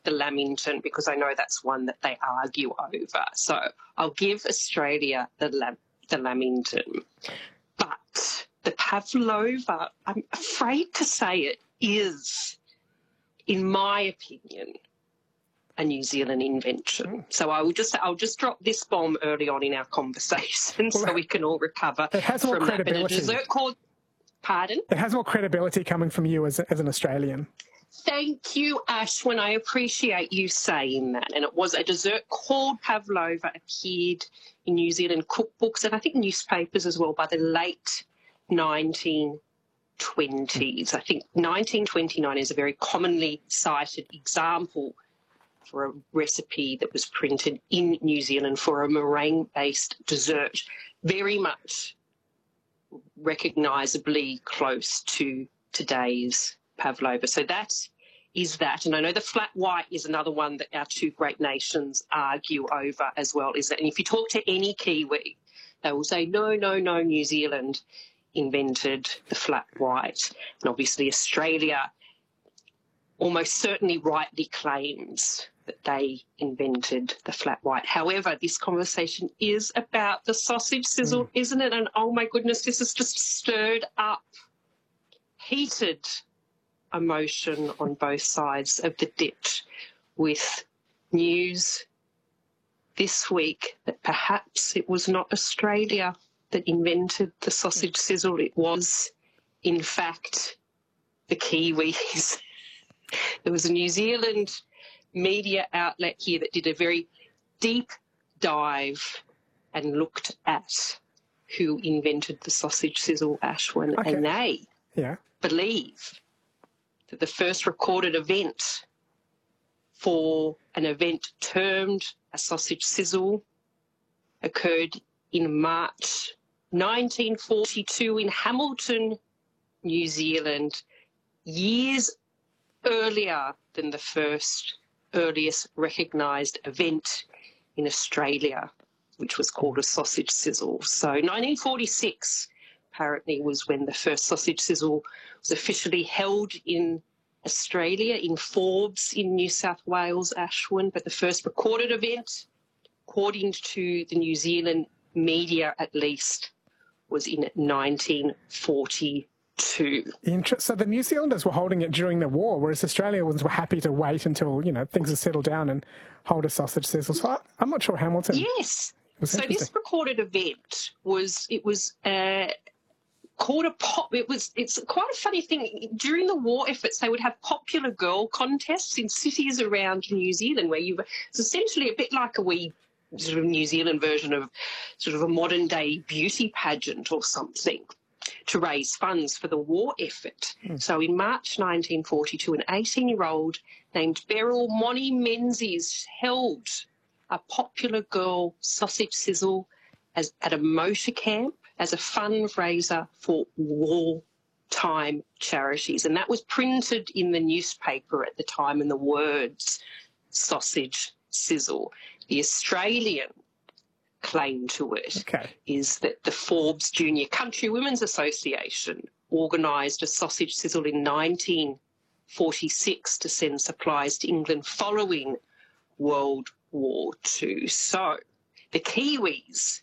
the Lamington because I know that's one that they argue over. So I'll give Australia the Lamington. But the Pavlova, I'm afraid to say it, is, in my opinion, a New Zealand invention. So I'll just drop this bomb early on in our conversation so we can all recover it has more from credibility. that. But a dessert called... Pardon? It has more credibility coming from you as an Australian. Thank you, Ashwin. I appreciate you saying that. And it was a dessert called Pavlova, appeared in New Zealand cookbooks and I think newspapers as well by the late 1920s. I think 1929 is a very commonly cited example for a recipe that was printed in New Zealand for a meringue-based dessert, very much recognisably close to today's Pavlova. So that is that. And I know the flat white is another one that our two great nations argue over as well. Is that, and if you talk to any Kiwi, they will say, no, New Zealand invented the flat white. And obviously Australia almost certainly rightly claims that they invented the flat white. However, this conversation is about the sausage sizzle, isn't it? And oh my goodness, this has just stirred up heated emotion on both sides of the ditch, with news this week that perhaps it was not Australia that invented the sausage sizzle. It was, in fact, the Kiwis. There was a New Zealand media outlet here that did a very deep dive and looked at who invented the sausage sizzle, Ashwin, and they believe that the first recorded event for an event termed a sausage sizzle occurred in March 1942 in Hamilton, New Zealand, years earlier than the earliest recognised event in Australia, which was called a sausage sizzle. So 1946 apparently was when the first sausage sizzle was officially held in Australia, in Forbes in New South Wales, Ashwin. But the first recorded event, according to the New Zealand media at least, was in 1942. So the New Zealanders were holding it during the war, whereas Australians were happy to wait until, things had settled down and hold a sausage sizzle. So I'm not sure Hamilton. Yes. So this recorded event was called a pop. It's quite a funny thing. During the war efforts, they would have popular girl contests in cities around New Zealand where it's essentially a bit like a wee sort of New Zealand version of sort of a modern day beauty pageant or something, to raise funds for the war effort. So in March 1942, an 18-year-old named Beryl Moni Menzies held a popular girl sausage sizzle at a motor camp as a fundraiser for wartime charities. And that was printed in the newspaper at the time in the words sausage sizzle. The Australian claim to it is that the Forbes Junior Country Women's Association organised a sausage sizzle in 1946 to send supplies to England following World War II. So the Kiwis